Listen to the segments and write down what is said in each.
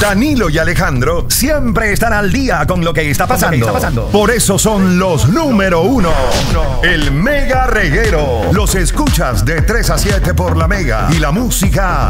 Danilo y Alejandro siempre están al día con lo que está pasando. Por eso son los número uno. El Mega Reguero. Los escuchas de 3 a 7 por la Mega. Y la música.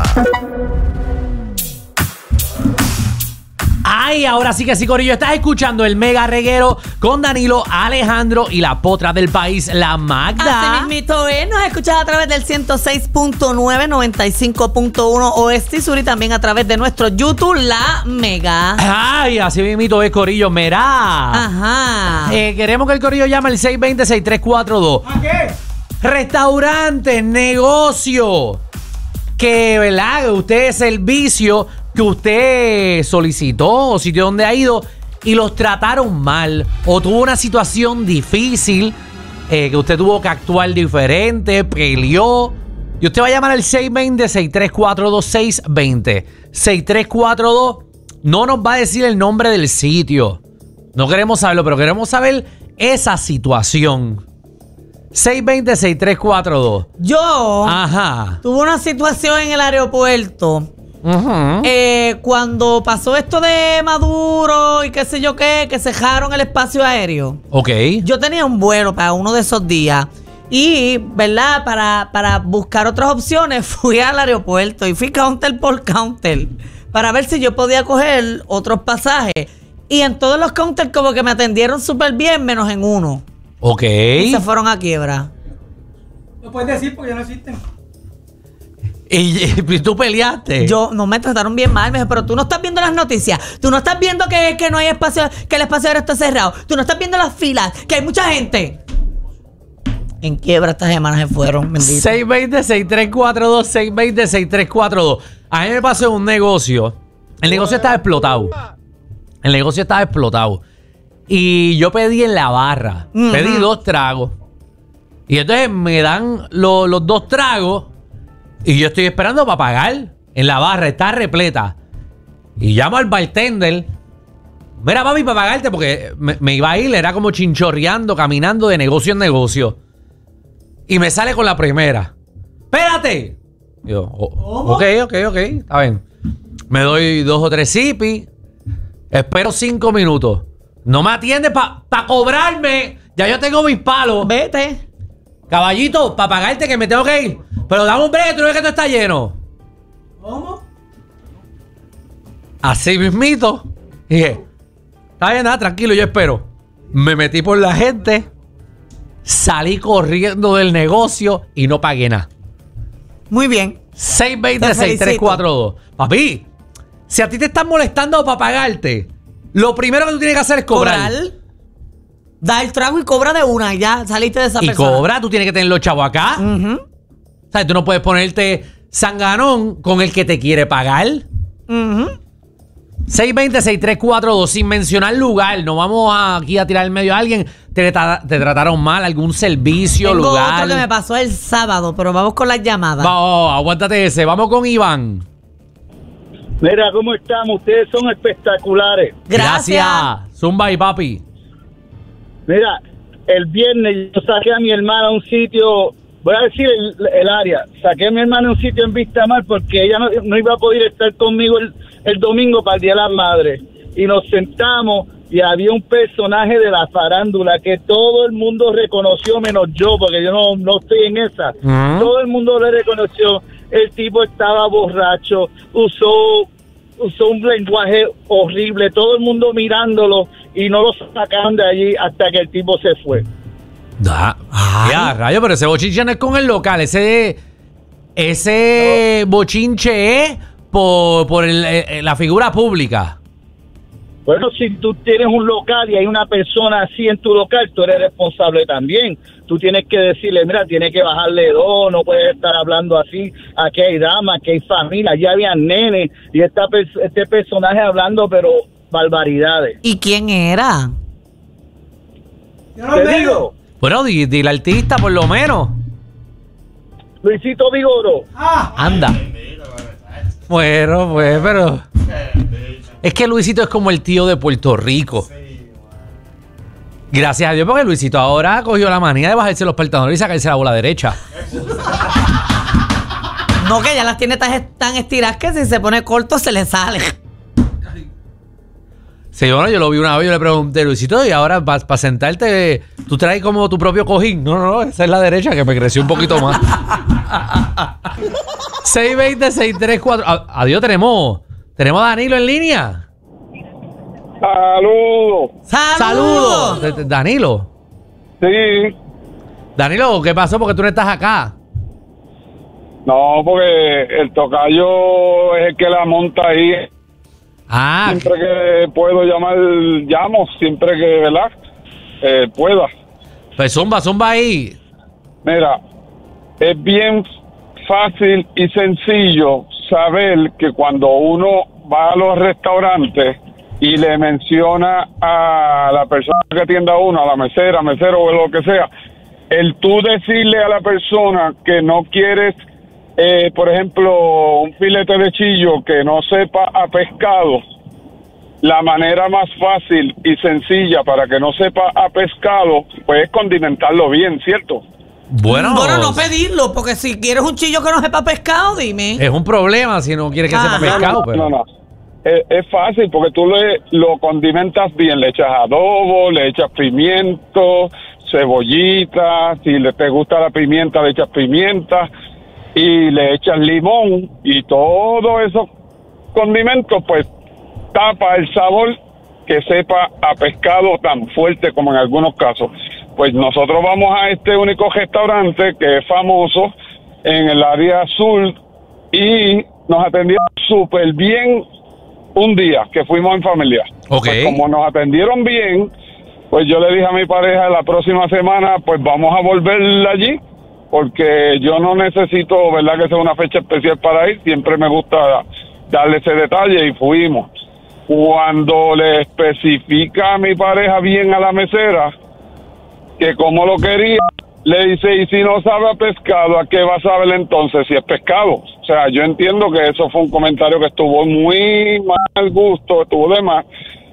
Ay, ahora sí que sí, corillo. Estás escuchando el Mega Reguero con Danilo, Alejandro y la potra del país, la Magda. Así mismito es. Nos escuchas a través del 106.9, 95.1 Oeste y Sur y también a través de nuestro YouTube, la Mega. Ay, así mismito es, corillo. Mirá. Ajá. Queremos que el corillo llame al 620-6342. ¿A qué? Restaurante, negocio. Que, ¿verdad? Usted servicio que usted solicitó o sitio donde ha ido y los trataron mal o tuvo una situación difícil que usted tuvo que actuar diferente, peleó y usted va a llamar al 620-6342, 620-6342. No nos va a decir el nombre del sitio, no queremos saberlo, pero queremos saber esa situación. 620-6342. Yo Ajá. tuve una situación en el aeropuerto. Uh-huh. Cuando pasó esto de Maduro y qué sé yo qué, que cejaron el espacio aéreo. Ok. Yo tenía un vuelo para uno de esos días. Y, ¿verdad? Para buscar otras opciones, fui al aeropuerto y fui counter por counter para ver si yo podía coger otros pasajes. Y en todos los counters como que me atendieron súper bien, menos en uno. Ok. Y se fueron a quiebra. Lo puedes decir porque ya no existen. ¿Y tú peleaste? Yo, no me trataron bien mal, me dijo, pero tú no estás viendo las noticias, tú no estás viendo que no hay espacio, que el espacio aéreo está cerrado, tú no estás viendo las filas, que hay mucha gente. En quiebra estas semanas se fueron, bendito. 620-6342, 620-6342. A mí me pasó un negocio. El negocio estaba explotado. Y yo pedí en la barra. Pedí 2 tragos. Y entonces me dan los 2 tragos. Y yo estoy esperando para pagar. En la barra, está repleta. Y llamo al bartender. Mira, papi, para pagarte, porque me iba a ir. Era como chinchorreando, caminando de negocio en negocio. Y me sale con la primera. ¡Espérate! Y yo, ok, está bien. Me doy 2 o 3 sipis. Espero 5 minutos. No me atiende para cobrarme. Ya yo tengo mis palos. Vete. Caballito, para pagarte que me tengo que ir. Pero dame un break, tú no ves que esto está lleno. ¿Cómo? Así mismito. Dije, está bien, nada, tranquilo, yo espero. Me metí por la gente. Salí corriendo del negocio y no pagué nada. Muy bien. 620-6342. Papi, si a ti te están molestando para pagarte, lo primero que tú tienes que hacer es cobrar. Da el trago y cobra de una. Ya saliste de esa Y persona. cobra, tú tienes que tener los chavos acá. Uh-huh. O sea, tú no puedes ponerte sanganón con el que te quiere pagar. Uh-huh. 620-6342, sin mencionar lugar. No vamos aquí a tirar en medio a alguien. Te trataron mal, algún servicio, Tengo lugar. otro que me pasó el sábado, pero vamos con las llamadas. Aguántate ese. Vamos con Iván. Mira, ¿cómo estamos? Ustedes son espectaculares. Gracias. Zumba y papi. Mira, el viernes yo saqué a mi hermana a un sitio, voy a decir el área, saqué a mi hermana a un sitio en Vistamar porque ella no iba a poder estar conmigo el domingo para el Día de las Madres. Y nos sentamos y había un personaje de la farándula que todo el mundo reconoció, menos yo, porque yo no estoy en esa. Uh-huh. Todo el mundo le reconoció. El tipo estaba borracho, usó un lenguaje horrible, todo el mundo mirándolo y no lo sacaron de allí hasta que el tipo se fue. Ya, rayo, pero ese bochinche no es con el local, ese bochinche es por la figura pública. Bueno, si tú tienes un local y hay una persona así en tu local, tú eres responsable también. Tú tienes que decirle, mira, tienes que bajarle 2, no puedes estar hablando así. Aquí hay damas, aquí hay familia, allá había nenes y este personaje hablando, pero barbaridades. ¿Y quién era? Yo no Te veo. digo, Bueno, dile artista por lo menos. Luisito Vigoro. Anda. Bueno, pues, pero... Es que Luisito es como el tío de Puerto Rico. Gracias a Dios, porque Luisito ahora cogió la manía de bajarse los pantalones y sacarse la bola derecha. No, que ya las tiene tan estiradas que si se pone corto se le sale. Sí, bueno, yo lo vi una vez, yo le pregunté, Luisito, y ahora para sentarte, tú traes como tu propio cojín. No, esa es la derecha que me creció un poquito más. 620-634. Adiós, tenemos a Danilo en línea. Saludos. Saludos. Danilo. Sí. Danilo, ¿qué pasó? Porque tú no estás acá. No, porque el tocayo es el que la monta ahí. Ah, Siempre que puedo llamar, llamo. Siempre que, ¿verdad? Pueda. pues zumba ahí. Mira, es bien fácil y sencillo saber que cuando uno va a los restaurantes y le menciona a la persona que atienda a uno, a la mesera, mesero o lo que sea, el tú decirle a la persona que no quieres, por ejemplo, un filete de chillo que no sepa a pescado, la manera más fácil y sencilla para que no sepa a pescado, pues es condimentarlo bien, ¿cierto? Bueno, no pedirlo, porque si quieres un chillo que no sepa pescado, dime. es un problema si no quieres que sepa pescado. Pero... No. Es fácil porque tú lo condimentas bien, le echas adobo, le echas pimiento, cebollita, si te gusta la pimienta le echas pimienta y le echas limón y todo esos condimentos pues tapa el sabor que sepa a pescado tan fuerte como en algunos casos. Pues nosotros vamos a este único restaurante que es famoso en el área sur y nos atendieron súper bien un día que fuimos en familia. Ok. Pues como nos atendieron bien, pues yo le dije a mi pareja la próxima semana pues vamos a volver allí porque yo no necesito, ¿verdad?, que sea una fecha especial para ir, siempre me gusta darle ese detalle y fuimos. Cuando le especifica a mi pareja bien a la mesera que como lo quería, le dice, y si no sabe a pescado, ¿a qué va a saber entonces si es pescado? O sea, yo entiendo que eso fue un comentario que estuvo muy mal gusto, estuvo de más,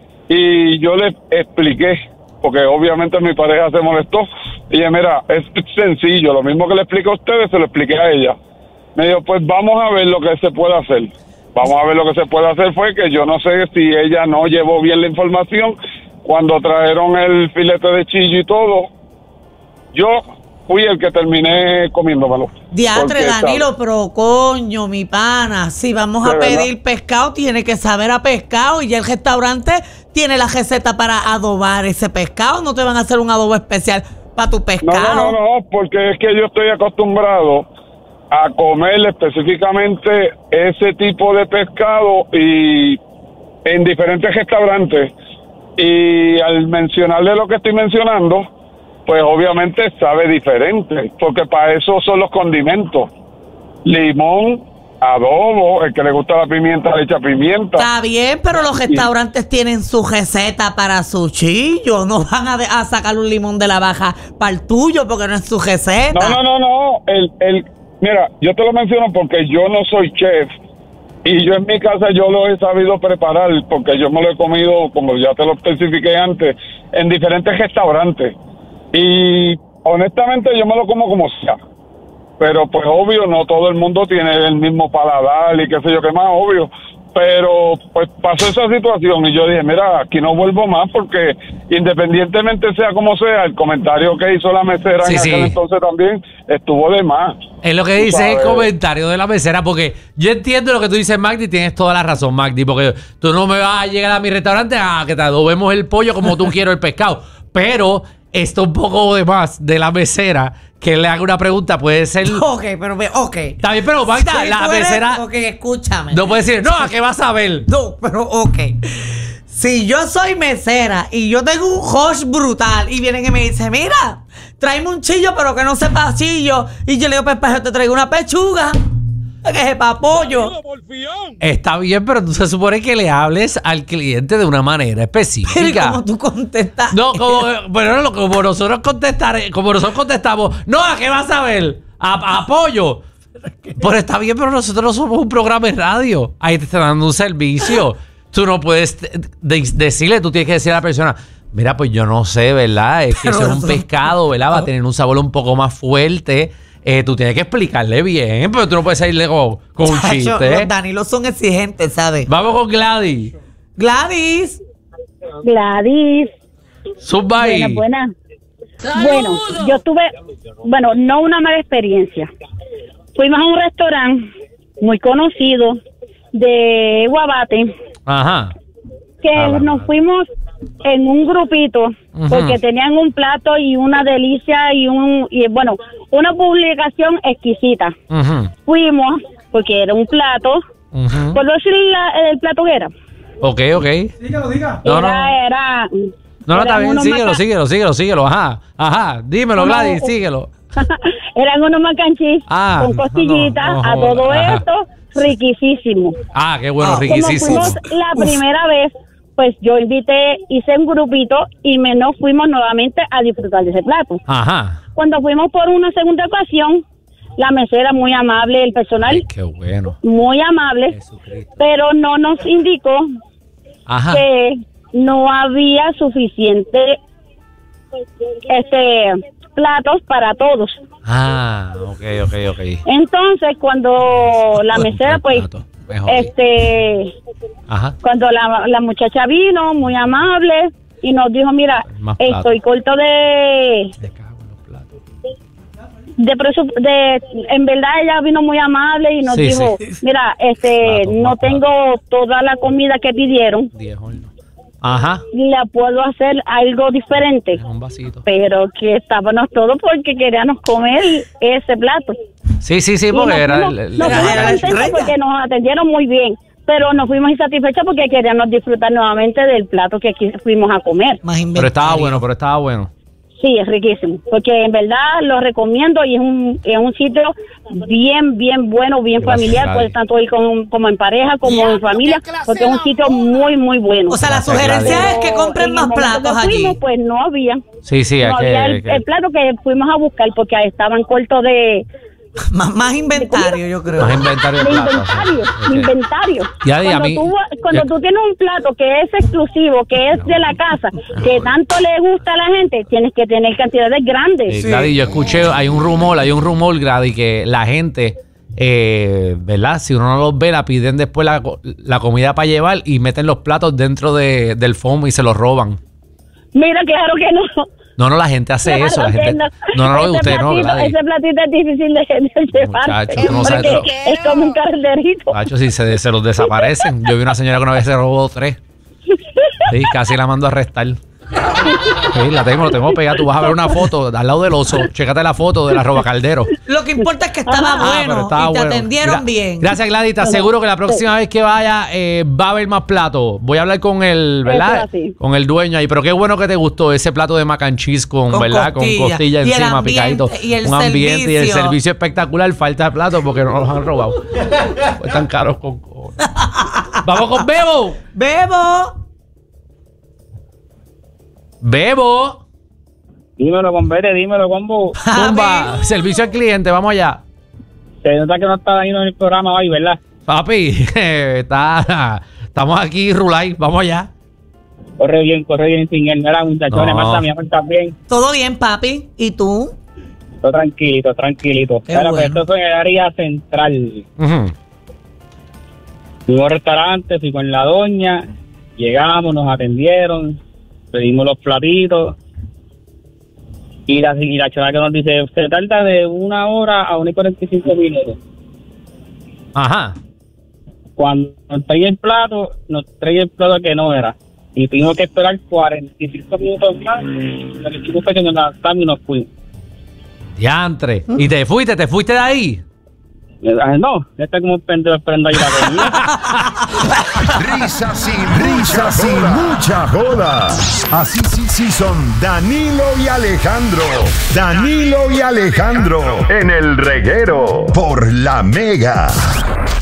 y yo le expliqué, porque obviamente mi pareja se molestó, y dije, mira, es sencillo, lo mismo que le expliqué a ustedes, se lo expliqué a ella. Me dijo, pues vamos a ver lo que se puede hacer. Vamos a ver lo que se puede hacer. Fue que yo no sé si ella no llevó bien la información, cuando trajeron el filete de chillo y todo, yo fui el que terminé comiéndomelo. Diatre, Danilo, pero coño, mi pana, si vamos a pedir pescado, tiene que saber a pescado y ya el restaurante tiene la receta para adobar ese pescado. No te van a hacer un adobo especial para tu pescado. No, porque es que yo estoy acostumbrado a comer específicamente ese tipo de pescado y en diferentes restaurantes. Y al mencionarle lo que estoy mencionando, pues obviamente sabe diferente, porque para eso son los condimentos. Limón, adobo, el que le gusta la pimienta le echa pimienta. Está bien, pero los restaurantes tienen su receta para su chillo. No van a sacar un limón de la baja para el tuyo porque no es su receta. No. Mira, yo te lo menciono porque yo no soy chef. Y yo en mi casa yo lo he sabido preparar porque yo me lo he comido, como ya te lo especifiqué antes, en diferentes restaurantes. Y honestamente yo me lo como sea. Pero pues obvio, no todo el mundo tiene el mismo paladar y qué sé yo qué más, obvio. Pero pues pasó esa situación y yo dije, mira, aquí no vuelvo más porque independientemente sea como sea, el comentario que hizo la mesera en aquel entonces también estuvo de más. Es lo que dice el comentario de la mesera, porque yo entiendo lo que tú dices, Magdi, tienes toda la razón, Magdi, porque tú no me vas a llegar a mi restaurante a que te adobemos el pollo como tú quieres el pescado, pero esto un poco de más de la mesera, que le haga una pregunta, puede ser... Ok. Está bien, pero Magda, la mesera... Ok, escúchame. No puede decir, no, ¿a qué vas a ver? No, pero ok. Si yo soy mesera y yo tengo un hosh brutal y vienen y me dicen, mira, tráeme un chillo, pero que no sepa chillo. Y yo le digo, pues yo te traigo una pechuga. Que sepa pollo. Está bien, pero tú se supone que le hables al cliente de una manera específica. Pero ¿y cómo tú contestas? No, como nosotros contestamos, no, ¿a qué vas a ver? A pollo. Pero está bien, pero nosotros no somos un programa de radio. Ahí te están dando un servicio. Tú no puedes decirle, tú tienes que decirle a la persona, mira, pues yo no sé, ¿verdad? Es que eso es un pescado, ¿verdad? Va a tener un sabor un poco más fuerte. Tú tienes que explicarle bien, pero tú no puedes salirle con un chiste. Los Danilo son exigentes, ¿sabes? Vamos con Gladys. Gladys. Gladys. Subay. Buenas. Bueno, yo tuve, no una mala experiencia. Fuimos a un restaurante muy conocido de Guabate, Ajá. que nos fuimos en un grupito, porque tenían un plato y una delicia y una publicación exquisita. Fuimos, porque era un plato, ¿puedo decir el plato que era? Ok. Diga. Era No, está bien, unos síguelo. Ajá. Dímelo, Gladys, síguelo. Eran unos mac and cheese con costillitas, a todo ajá. esto, riquísimo. Ah, qué bueno, Como riquísimo. fuimos la primera vez, pues yo hice un grupito y nos fuimos nuevamente a disfrutar de ese plato. Ajá. Cuando fuimos por una segunda ocasión, la mesera muy amable, el personal Ay, qué bueno. muy amable, Jesucristo. pero no nos indicó Ajá. que no había suficiente platos para todos. Ah, ok. Entonces, cuando la mesera, pues, Me jodí. Ajá. cuando la muchacha vino, muy amable, y nos dijo, mira, Más platos. estoy corto Me cago en los platos. en verdad ella vino muy amable y nos Sí, dijo, sí. mira, Platos, no más tengo toda la comida que pidieron, 10 hornos. Ajá. le puedo hacer algo diferente. Un vasito. Pero que estábamos todos porque queríamos comer ese plato. Sí, Y porque era nos fuimos era el contentos rey. porque nos atendieron muy bien, pero nos fuimos insatisfechos porque queríamos disfrutar nuevamente del plato que aquí fuimos a comer. Más Pero inventario. estaba bueno. Sí, es riquísimo, porque en verdad lo recomiendo y es un sitio bien bueno, bien Gracias, familiar, Gladys. puedes tanto ir como en pareja, como en familia, porque es un sitio muy bueno. O sea, la Gracias, sugerencia Gladys. es que compren En el más momento que platos fuimos, allí. pues no había. Sí, es No había el plato que fuimos a buscar porque estaban cortos de Más inventario, yo creo. Más inventario de platos. inventario. Ya, a mí- Cuando tú tienes un plato que es exclusivo, que es de la casa, que tanto le gusta a la gente, tienes que tener cantidades grandes. Gladys, yo escuché, hay un rumor, Gladys, que la gente, ¿verdad? Si uno no los ve, la piden después la comida para llevar y meten los platos dentro del foam y se los roban. Mira, claro que no. No, la gente hace Claro eso. La que gente, no, Ese usted no, platito- Gladys. Ese platito es difícil de llevar. Muchacho, tú no sabes porque es como un calderito. Macho, si se los desaparecen. Yo vi una señora que una vez se robó 3. Sí, casi la mando a arrestar. Sí, lo tengo pegada. Tú vas a ver una foto al lado del oso. Chécate la foto de la roba caldero. Lo que importa es que estaba Pero bueno estaba y te bueno. atendieron bien. Gracias, Gladys. Te aseguro que la próxima vez que vaya va a haber más platos. Voy a hablar con el, ¿verdad? Eso así. Con el dueño ahí. Pero qué bueno que te gustó ese plato de mac and cheese con ¿verdad? Con costilla Y el encima, ambiente, picadito. y el Un ambiente y el servicio. servicio espectacular. Falta de plato porque no los han robado. Pues están caros con cojones. Vamos con Bebo. Bebo. Dímelo, Convete, dímelo, combo. Zumba. Servicio al cliente. Vamos allá. Se nota que no está yendo en el programa hoy, ¿verdad? Papi, estamos aquí, Rulay. Vamos allá. Corre bien sin él. Mira, muchachones, No. Marta, mi amor, también. Todo bien, papi. ¿Y tú? Todo tranquilito. Qué Mira, pues bueno. esto fue en el área central. Ujú. Fuimos a un restaurante, fui con la doña, llegamos, nos atendieron, pedimos los platitos y la chava que nos dice, se tarda de 1 hora a 1 y 45 minutos. Ajá. Cuando nos trae el plato que no era y tuvimos que esperar 45 minutos más, lo que hicimos fue que nos lanzamos y nos fuimos. Diantre. ¿Y te fuiste de ahí? No, está como un pendejo esperando ahí la comida. Risas y mucha joda. Así sí son Danilo y Alejandro. Danilo y Alejandro en el reguero por La Mega.